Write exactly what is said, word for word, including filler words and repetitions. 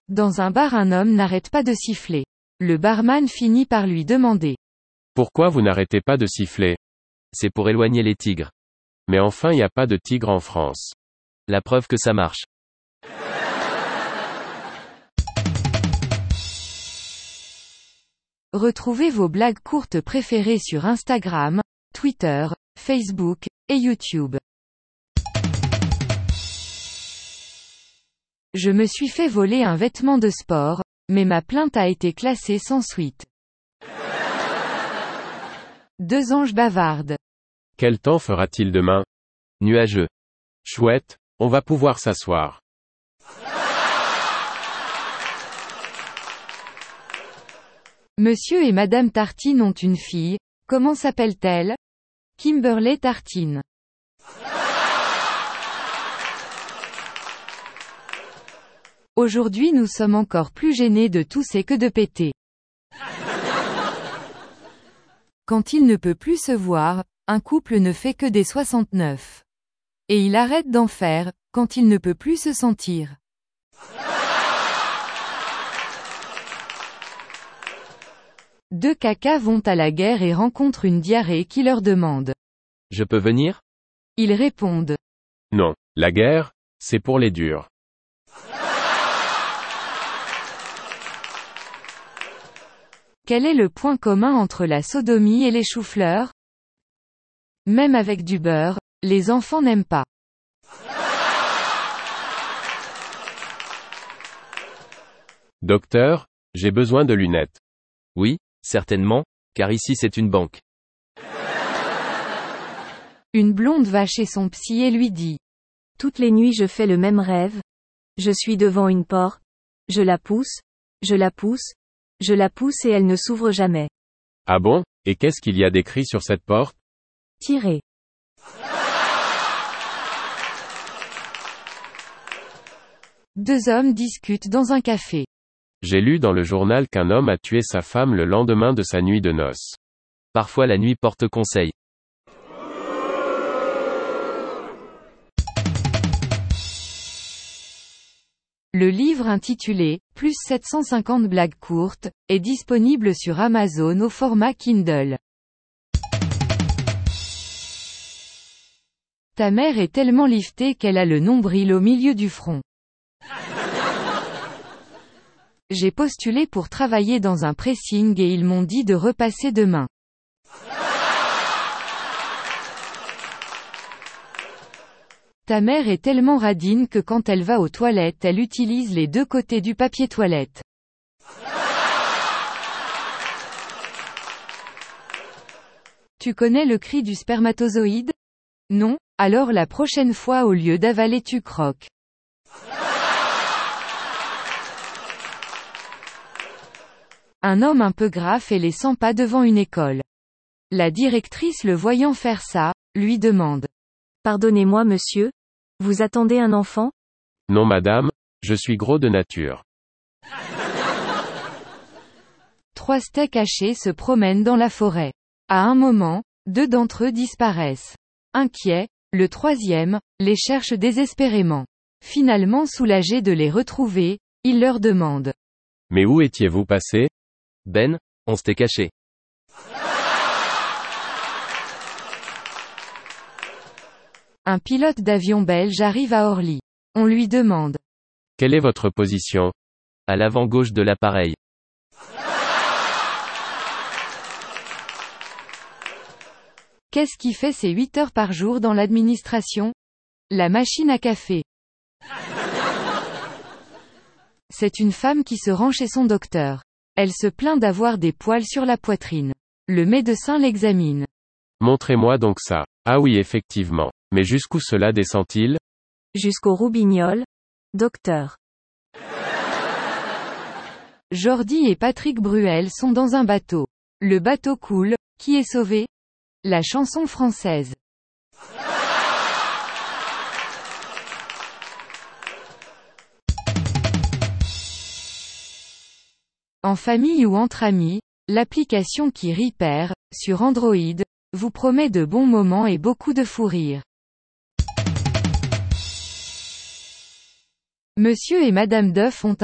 Dans un bar, un homme n'arrête pas de siffler. Le barman finit par lui demander. Pourquoi vous n'arrêtez pas de siffler? C'est pour éloigner les tigres. Mais enfin, y a pas de tigre en France. La preuve que ça marche. Retrouvez vos blagues courtes préférées sur Instagram, Twitter, Facebook, et YouTube. Je me suis fait voler un vêtement de sport, mais ma plainte a été classée sans suite. Deux anges bavardent. Quel temps fera-t-il demain? Nuageux. Chouette, on va pouvoir s'asseoir. Monsieur et Madame Tartine ont une fille, comment s'appelle-t-elle? Kimberly Tartine. Aujourd'hui nous sommes encore plus gênés de tousser que de péter. Quand il ne peut plus se voir, un couple ne fait que des soixante-neuf. Et il arrête d'en faire, quand il ne peut plus se sentir. Deux cacas vont à la guerre et rencontrent une diarrhée qui leur demande. Je peux venir? Ils répondent. Non, la guerre, c'est pour les durs. Quel est le point commun entre la sodomie et les choux-fleurs? Même avec du beurre, les enfants n'aiment pas. Docteur, j'ai besoin de lunettes. Oui, certainement, car ici c'est une banque. Une blonde va chez son psy et lui dit. Toutes les nuits je fais le même rêve. Je suis devant une porte. Je la pousse. Je la pousse. Je la pousse et elle ne s'ouvre jamais. Ah bon? Et qu'est-ce qu'il y a d'écrit sur cette porte? Tirez. Deux hommes discutent dans un café. J'ai lu dans le journal qu'un homme a tué sa femme le lendemain de sa nuit de noces. Parfois la nuit porte conseil. Le livre intitulé « Plus sept cent cinquante blagues courtes » est disponible sur Amazon au format Kindle. Ta mère est tellement liftée qu'elle a le nombril au milieu du front. J'ai postulé pour travailler dans un pressing et ils m'ont dit de repasser demain. Ta mère est tellement radine que quand elle va aux toilettes elle utilise les deux côtés du papier toilette. Tu connais le cri du spermatozoïde? Non? Alors la prochaine fois au lieu d'avaler tu croques. Un homme un peu gras fait les cent pas devant une école. La directrice le voyant faire ça, lui demande. Pardonnez-moi monsieur? Vous attendez un enfant? Non madame, je suis gros de nature. Trois steaks hachés se promènent dans la forêt. À un moment, deux d'entre eux disparaissent. Inquiet, le troisième, les cherche désespérément. Finalement soulagé de les retrouver, il leur demande. Mais où étiez-vous passé? Ben, on s'était caché. Un pilote d'avion belge arrive à Orly. On lui demande. Quelle est votre position? À l'avant gauche de l'appareil. Qu'est-ce qui fait ses huit heures par jour dans l'administration? La machine à café. C'est une femme qui se rend chez son docteur. Elle se plaint d'avoir des poils sur la poitrine. Le médecin l'examine. Montrez-moi donc ça. Ah oui effectivement. Mais jusqu'où cela descend-il? Jusqu'au roubignoles. Docteur. Jordi et Patrick Bruel sont dans un bateau. Le bateau coule, qui est sauvé? La chanson française. En famille ou entre amis, l'application qui rit perd, sur Android, vous promet de bons moments et beaucoup de fou rire. Monsieur et Madame Duff ont